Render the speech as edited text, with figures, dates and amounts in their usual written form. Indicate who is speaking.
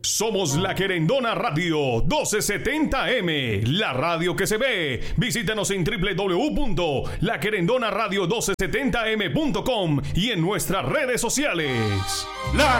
Speaker 1: Somos La Querendona Radio 1270M, la radio que se ve. Visítanos en www.laquerendonaradio1270m.com y en nuestras redes sociales. La